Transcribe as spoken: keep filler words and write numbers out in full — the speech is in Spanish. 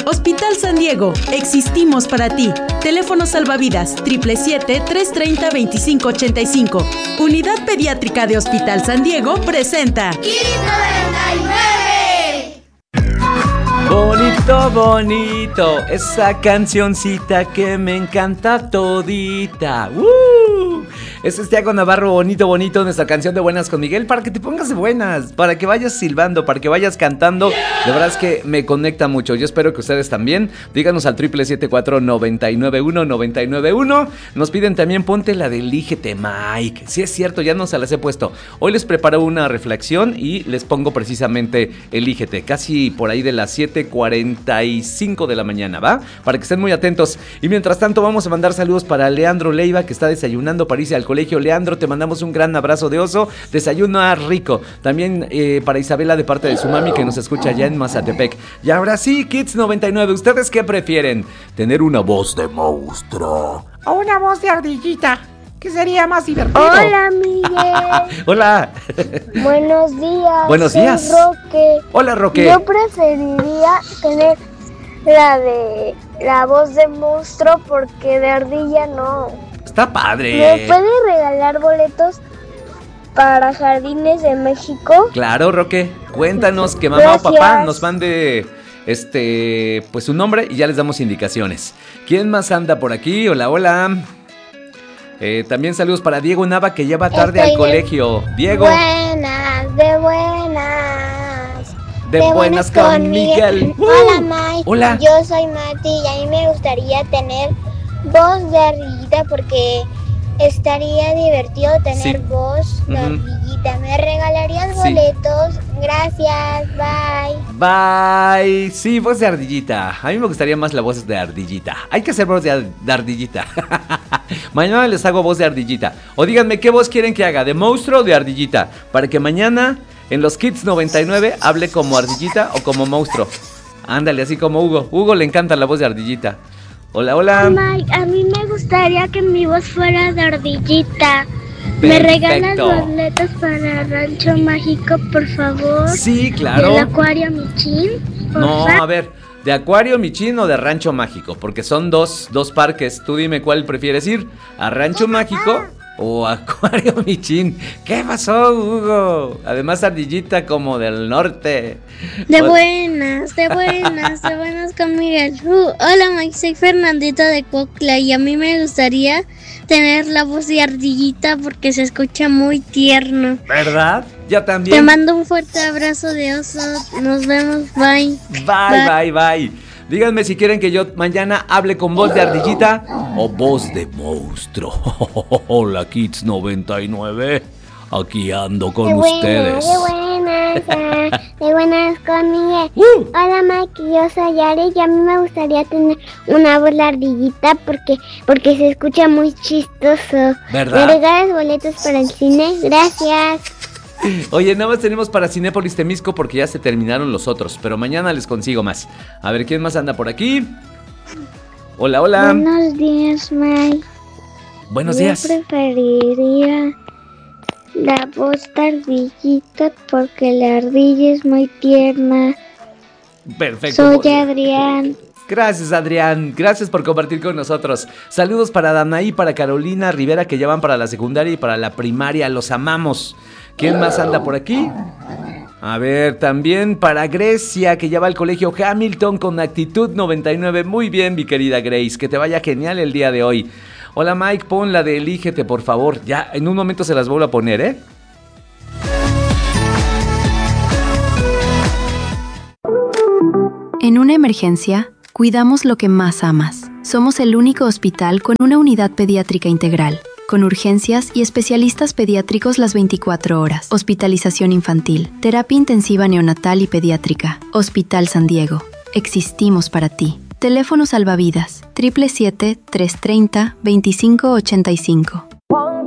Hospital San Diego, existimos para ti. Teléfono salvavidas siete siete siete, tres tres cero, dos cinco ocho cinco. Unidad Pediátrica de Hospital San Diego presenta Kids noventa y nueve. Bonito, bonito, esa cancioncita que me encanta todita. ¡Uh! Este es Tiago Navarro, bonito, bonito, nuestra canción de Buenas con Miguel, para que te pongas de buenas, para que vayas silbando, para que vayas cantando. De verdad es que me conecta mucho. Yo espero que ustedes también. Díganos al triple siete cuatro, noventa y nueve uno, noventa y nueve uno. Nos piden también, ponte la de Elígete, Mike. Sí, es cierto, ya no se las he puesto. Hoy les preparo una reflexión y les pongo precisamente Elígete, casi por ahí de las siete cuarenta y cinco de la mañana, ¿va? Para que estén muy atentos. Y mientras tanto vamos a mandar saludos para Leandro Leiva, que está desayunando para irse al colegio. Leandro, te mandamos un gran abrazo de oso. Desayuna rico. También eh, para Isabela de parte de su mami, que nos escucha allá en Mazatepec. Y ahora sí, Kids noventa y nueve, ¿ustedes qué prefieren? ¿Tener una voz de monstruo o una voz de ardillita? ¿Qué sería más divertido? Hola, Miguel. Hola. Buenos días. Buenos Soy días. Roque. Hola, Roque. Yo preferiría tener la de la voz de monstruo porque de ardilla no. Está padre. ¿Me puede regalar boletos para Jardines de México? Claro, Roque. Cuéntanos que mamá Gracias. o papá nos mande este, pues su nombre y ya les damos indicaciones. ¿Quién más anda por aquí? Hola, hola. Eh, también saludos para Diego Nava, que ya va tarde Estoy al colegio. Diego. Buenas, de buenas. De, de buenas, buenas con Miguel. Miguel. Uh, Hola, Mike. Hola. Yo soy Mati y a mí me gustaría tener voz de ardillita porque estaría divertido tener sí. voz de uh-huh. ardillita. ¿Me regalarías sí. boletos? Gracias, bye. Bye. Sí, voz de ardillita. A mí me gustaría más la voz de ardillita. Hay que hacer voz de, de ardillita. Mañana les hago voz de ardillita. O díganme qué voz quieren que haga, de monstruo o de ardillita, para que mañana en los Kids noventa y nueve hable como ardillita o como monstruo. Ándale, así como Hugo. Hugo le encanta la voz de ardillita. Hola, hola. Mike, a mí me gustaría que mi voz fuera de ardillita. Perfecto. ¿Me regalas boletos para Rancho Mágico, por favor? Sí, claro. ¿Del Acuario Michín? No, a ver, ¿de Acuario Michín o de Rancho Mágico? Porque son dos, dos parques. Tú dime cuál prefieres ir. ¿A Rancho Mágico o a Acuario Michín? ¿Qué pasó, Hugo? Además, ardillita como del norte. De buenas, de buenas, de buenas con Miguel. Uh, hola, Mike, soy Fernandito de Cuautla y a mí me gustaría tener la voz de ardillita porque se escucha muy tierno. ¿Verdad? Yo también. Te mando un fuerte abrazo de oso. Nos vemos, bye. Bye, bye, bye, bye. Díganme si quieren que yo mañana hable con voz de ardillita o voz de monstruo. Hola, Kids noventa y nueve. Aquí ando con de ustedes. Buenas, de buenas, de buenas con Miguel. Uh. Hola, Mike, yo soy Ari y a mí me gustaría tener una voz de ardillita porque, porque se escucha muy chistoso. ¿Verdad? ¿Me regalas boletos para el cine? Gracias. Oye, nada más tenemos para Cinépolis Temisco porque ya se terminaron los otros, pero mañana les consigo más. A ver, ¿quién más anda por aquí? Hola, hola. Buenos días, Mike. Buenos Yo días. Yo preferiría la voz de ardillita porque la ardilla es muy tierna. Perfecto. Soy Adrián. Gracias, Adrián. Gracias por compartir con nosotros. Saludos para Danaí, para Carolina Rivera, que ya van para la secundaria y para la primaria. Los amamos. ¿Quién más anda por aquí? A ver, también para Grecia, que ya va al colegio Hamilton con actitud noventa y nueve. Muy bien, mi querida Grace. Que te vaya genial el día de hoy. Hola, Mike, pon la de Elígete, por favor. Ya, en un momento se las vuelvo a poner, ¿eh? En una emergencia, cuidamos lo que más amas. Somos el único hospital con una unidad pediátrica integral, con urgencias y especialistas pediátricos las veinticuatro horas. Hospitalización infantil, terapia intensiva neonatal y pediátrica. Hospital San Diego. Existimos para ti. Teléfono salvavidas siete siete siete, tres tres cero, dos cinco ocho cinco.